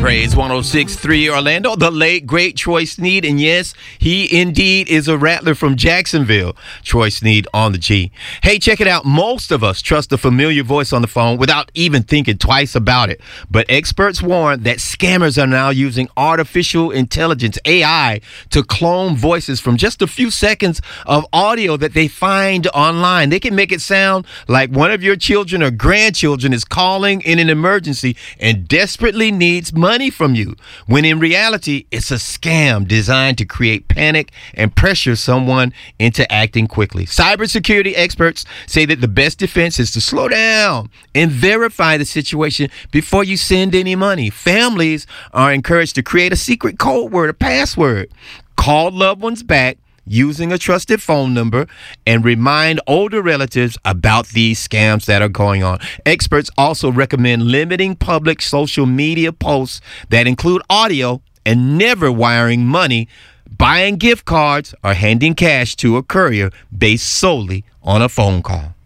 Praise 106.3 Orlando, the late, great Troy Sneed. And yes, he indeed is a Rattler from Jacksonville. Troy Sneed on the G. Hey, check it out. Most of us trust a familiar voice on the phone without even thinking twice about it. But experts warn that scammers are now using artificial intelligence, AI, to clone voices from just a few seconds of audio that they find online. They can make it sound like one of your children or grandchildren is calling in an emergency and desperately needs money from you, when in reality, it's a scam designed to create panic and pressure someone into acting quickly. Cybersecurity experts say that the best defense is to slow down and verify the situation before you send any money. Families are encouraged to create a secret code word, a password, call loved ones back using a trusted phone number, and remind older relatives about these scams that are going on. Experts also recommend limiting public social media posts that include audio and never wiring money, buying gift cards, or handing cash to a courier based solely on a phone call.